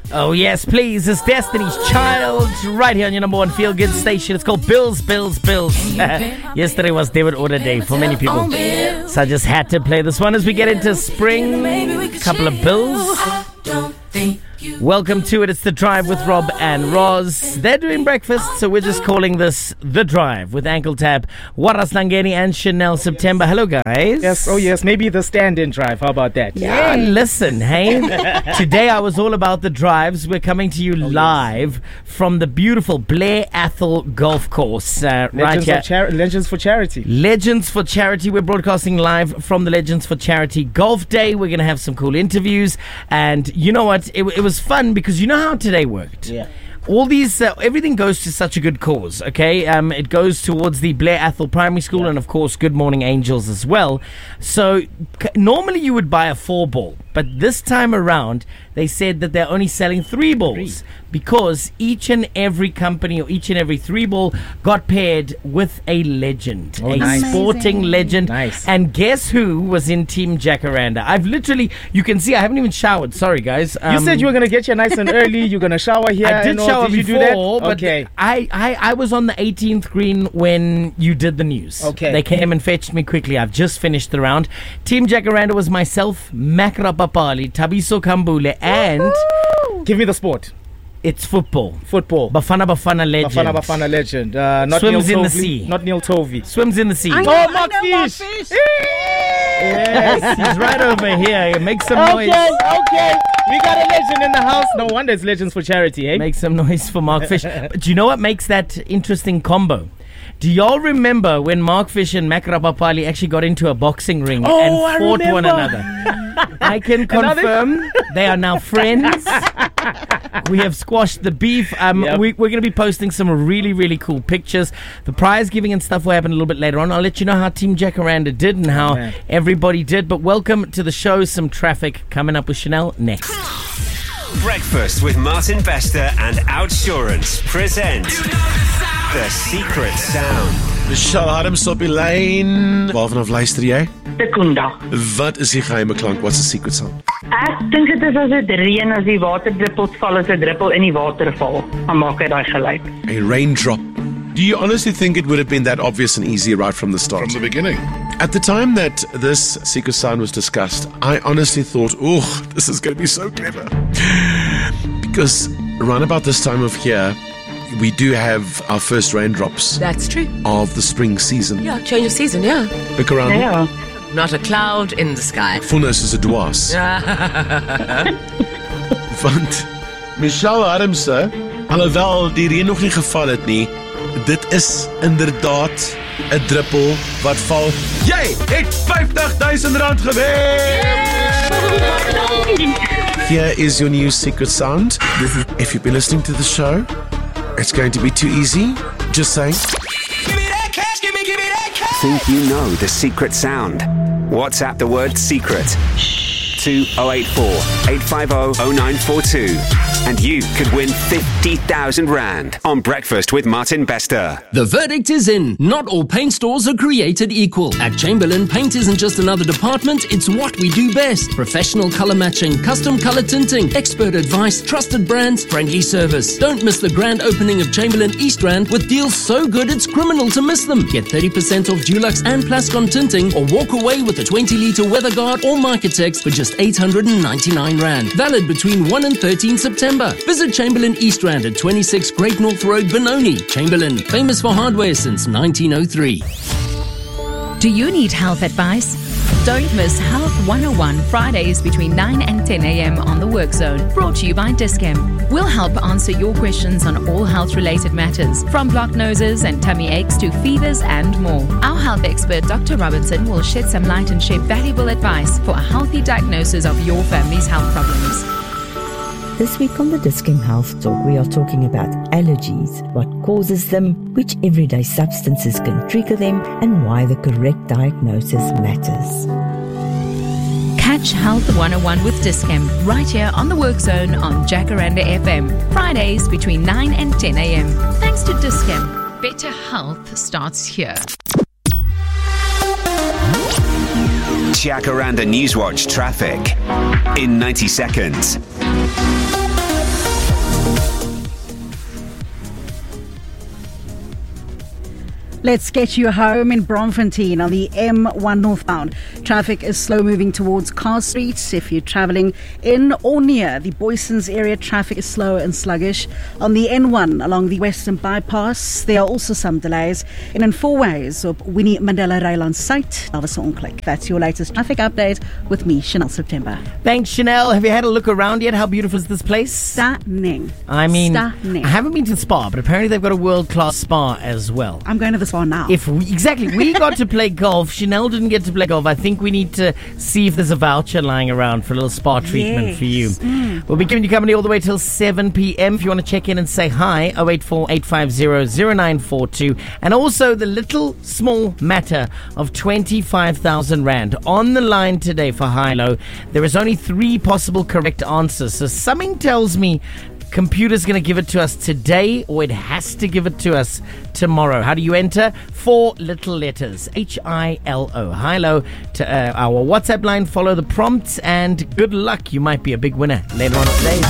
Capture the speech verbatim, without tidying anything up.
Oh yes, please. It's Destiny's Child right here on your number one feel-good station. It's called Bills, Bills, Bills. Yesterday was debit order day for many people, so I just had to play this one as we get into spring. Couple of bills. Welcome to it. It's The Drive with Rob and Roz. They're doing breakfast, so we're just calling this The Drive with Ankle Tap, Waras Langeni and Chanel September. Hello, guys. Yes, oh yes, maybe the stand-in drive. How about that? Yeah, listen, hey. Today I was all about the drives. We're coming to you oh, live yes. from the beautiful Blair Athol Golf Course. Uh, Legends, right here. Of Char- Legends for Charity. Legends for Charity. We're broadcasting live from the Legends for Charity Golf Day. We're going to have some cool interviews. And you know what? It, it was fun because you know how today worked. Yeah. All these, uh, everything goes to such a good cause, okay? Um, it goes towards the Blair Athol Primary School yeah. and, of course, Good Morning Angels as well. So, c- normally you would buy a four ball, but this time around, they said that they're only selling three balls three. because each and every company or each and every three ball got paired with a legend, oh, a nice. sporting Amazing. legend. Nice. And guess who was in Team Jacaranda? I've literally, you can see, I haven't even showered. Sorry, guys. Um, you said you were going to get here nice and early. You're going to shower here. I did and all. shower did you before, do that? but okay. I, I, I was on the eighteenth green when you did the news. Okay. They came and fetched me quickly. I've just finished the round. Team Jacaranda was myself, Makra Papali, Tabiso Kambule, and... Woo! Give me the sport. It's football. Football. Bafana Bafana legend. Bafana Bafana legend. Uh, not Swims Neil in the Tovey, sea. Not Neil Tovey. Swims in the sea. I know, oh, Mark Fish. Fish. Yes, he's right over here. Make some okay, noise. Okay, we got a legend in the house. No wonder it's Legends for Charity, eh? Make some noise for Mark Fish. But do you know what makes that interesting combo? Do y'all remember when Mark Fish and Makra Papali actually got into a boxing ring oh, and I fought remember. one another? I can confirm they are now friends. We have squashed the beef. Um, yep. we, we're going to be posting some really, really cool pictures. The prize giving and stuff will happen a little bit later on. I'll let you know how Team Jacaranda did and how oh, everybody did. But welcome to the show. Some traffic coming up with Chanel next. Breakfast with Martin Bester and Outsurance present The Secret Sound. Michelle Adams op die lyn. Waarvan af luister jy? Sekunda. Wat is die geheime klank? What's the secret sound? Ek dink dit is as dit reën, as die waterdruppels val, as 'n druppel in die water val, dan maak hy daai geluid. A raindrop. Do you honestly think it would have been that obvious and easy right from the start? From the beginning. At the time that this secret sound was discussed, I honestly thought, oh, this is going to be so clever. Because around about this time of year, we do have our first raindrops. That's true. Of the spring season. Yeah, change of season, yeah. Look around. Ja. Not a cloud in the sky. Fullness is a dwaas. Want Michelle Adamse, alhoewel die reën nog nie geval het nie, dit is inderdaad 'n druppel wat val. Jy het fifty thousand rand gewen! Here is your new secret sound. If you've been listening to the show, it's going to be too easy. Just saying. Think you know the secret sound? WhatsApp the word secret to oh eight four, eight five oh, oh nine four two and you could win fifty thousand rand on Breakfast with Martin Bester. The verdict is in. Not all paint stores are created equal. At Chamberlain, paint isn't just another department, it's what we do best. Professional color matching, custom color tinting, expert advice, trusted brands, friendly service. Don't miss the grand opening of Chamberlain East Rand with deals so good it's criminal to miss them. Get thirty percent off Dulux and Plascon tinting or walk away with a twenty litre WeatherGuard or Microtex for just eight hundred ninety-nine rand. Valid between first and thirteenth September. Visit Chamberlain East Rand at twenty-six Great North Road, Benoni. Chamberlain, famous for hardware since nineteen oh three. Do you need health advice? Don't miss Health one oh one Fridays between nine and ten a.m. on the Work Zone. Brought to you by Discam. We'll help answer your questions on all health-related matters, from blocked noses and tummy aches to fevers and more. Our health expert, Doctor Robertson, will shed some light and share valuable advice for a healthy diagnosis of your family's health problems. This week on the Discam Health Talk, we are talking about allergies, what causes them, which everyday substances can trigger them, and why the correct diagnosis matters. Catch Health one oh one with Discam right here on the Work Zone on Jacaranda F M, Fridays between nine and ten a.m. Thanks to Discam, better health starts here. Jacaranda Newswatch traffic in ninety seconds. Let's get you home in Bromfontein on the M one northbound. Traffic is slow moving towards Carr Street. If you're travelling in or near the Boysons area, traffic is slow and sluggish. On the N one along the Western Bypass, there are also some delays. And in four ways of Winnie Mandela Rail on site, Elvis Onclick. That's your latest traffic update with me, Chanel September. Thanks, Chanel. Have you had a look around yet? How beautiful is this place? Stunning. I mean, Stunning. I haven't been to the spa, but apparently they've got a world-class spa as well. I'm going to the spa now. If we, exactly, we got to play golf. Chanel didn't get to play golf. I think we need to see if there's a voucher lying around for a little spa treatment Yes. for you. Mm. We'll be giving you company all the way till seven p.m. If you want to check in and say hi, oh eight four, eight five zero, zero nine four two. And also the little small matter of twenty-five thousand rand on the line today for high-low. There is only three possible correct answers. So something tells me computer's going to give it to us today, or it has to give it to us tomorrow. How do you enter? Four little letters. H I L O. High-low to uh, our WhatsApp line. Follow the prompts and good luck. You might be a big winner later on today.